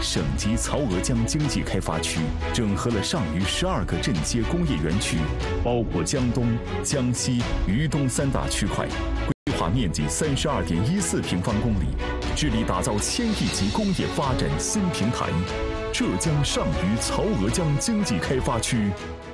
省级曹娥江经济开发区整合了上虞12个镇街工业园区，包括江东、江西、渝东3大区块，规划面积32.14平方公里，致力打造1000亿级工业发展新平台。浙江上虞曹娥江经济开发区